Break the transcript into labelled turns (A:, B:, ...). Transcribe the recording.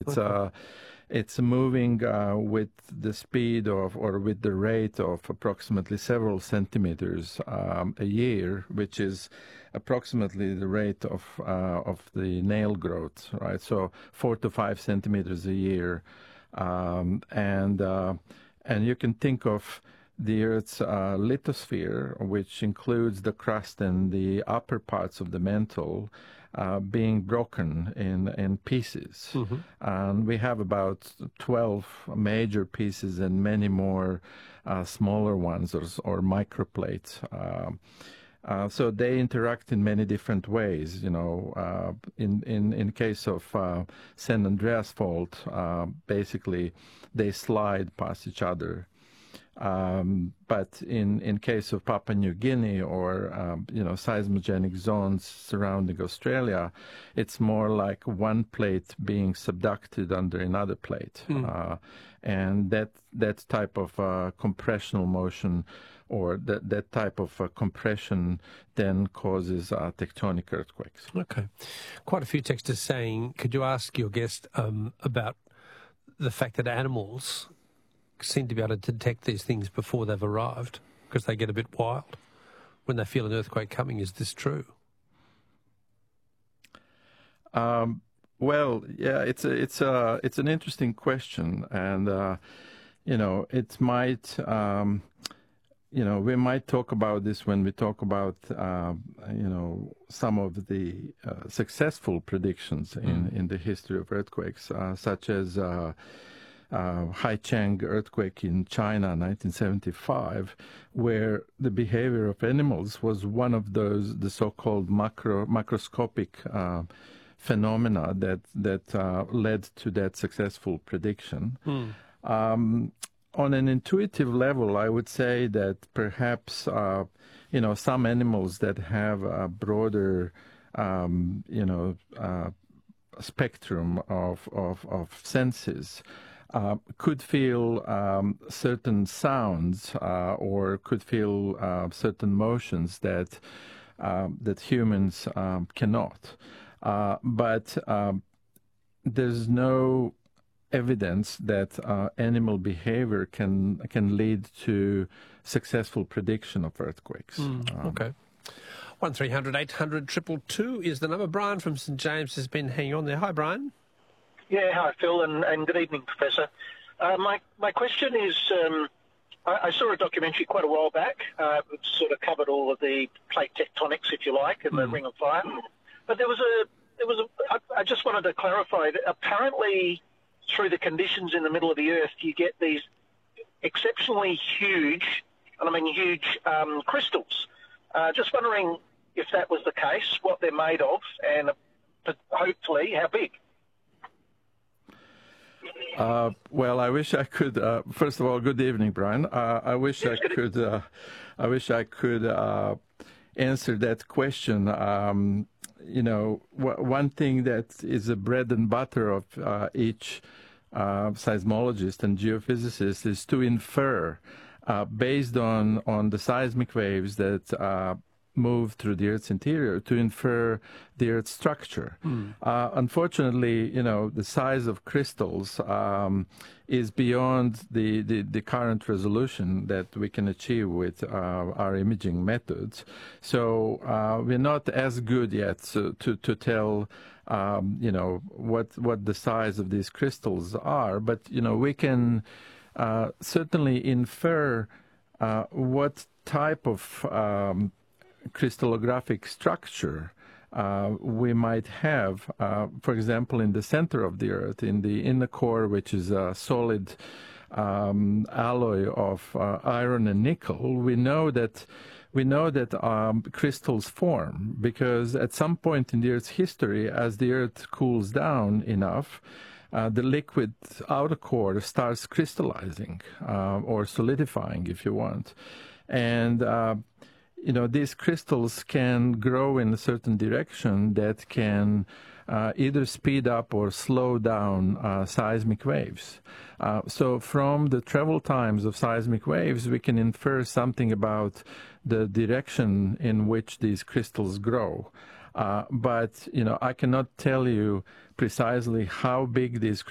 A: It's moving with the speed of, or with the rate of approximately several centimeters a year, which is approximately the rate of the nail growth, right? So 4 to 5 centimeters a year, and you can think of the Earth's lithosphere, which includes the crust and the upper parts of the mantle, being broken in pieces.
B: Mm-hmm.
A: And we have about 12 major pieces and many more smaller ones or microplates. So they interact in many different ways. You know, in case of San Andreas Fault, basically they slide past each other. But in case of Papua New Guinea or seismogenic zones surrounding Australia, it's more like one plate being subducted under another plate, and that type of compressional motion, or that type of compression, then causes tectonic earthquakes.
B: Okay, quite a few texters saying, could you ask your guest about the fact that animals seem to be able to detect these things before they've arrived because they get a bit wild when they feel an earthquake coming. Is this true?
A: Well, yeah, it's an interesting question, and it might we might talk about this when we talk about some of the successful predictions in the history of earthquakes, such as Haicheng earthquake in China, 1975, where the behavior of animals was one of those, the so-called macroscopic phenomena that led to that successful prediction. On an intuitive level, I would say that perhaps some animals that have a broader spectrum of senses could feel certain sounds or could feel certain motions that humans cannot. But there's no evidence that animal behavior can lead to successful prediction of earthquakes.
B: Okay. 1300 800 222 is the number. Brian from St James has been hanging on there. Hi, Brian.
C: Yeah, hi, Phil, and good evening, Professor. My question is, I saw a documentary quite a while back. It sort of covered all of the plate tectonics, if you like, and the Ring of Fire. But I just wanted to clarify that apparently through the conditions in the middle of the Earth, you get these exceptionally huge, and I mean huge, crystals. Just wondering if that was the case, what they're made of, and hopefully how big.
A: Well, I wish I could. First of all, good evening, Brian. I wish I could answer that question. One thing that is a bread and butter of each seismologist and geophysicist is to infer, based on the seismic waves that move through the Earth's interior, to infer the Earth's structure. Unfortunately, the size of crystals is beyond the current resolution that we can achieve with our imaging methods. So we're not as good yet to tell what the size of these crystals are, but we can certainly infer what type of crystallographic structure we might have, for example, in the center of the Earth, in the inner core, which is a solid alloy of iron and nickel. We know that crystals form because at some point in the Earth's history, as the Earth cools down enough, the liquid outer core starts crystallizing or solidifying, if you want, and these crystals can grow in a certain direction that can either speed up or slow down seismic waves. So from the travel times of seismic waves, we can infer something about the direction in which these crystals grow. But I cannot tell you precisely how big these